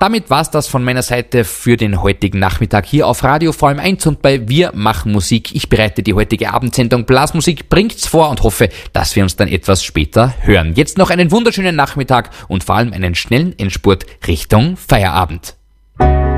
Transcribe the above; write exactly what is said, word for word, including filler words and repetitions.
damit war's das von meiner Seite für den heutigen Nachmittag hier auf Radio V M eins und bei Wir machen Musik. Ich bereite die heutige Abendsendung Blasmusik bringt's vor und hoffe, dass wir uns dann etwas später hören. Jetzt noch einen wunderschönen Nachmittag und vor allem einen schnellen Endspurt Richtung Feierabend.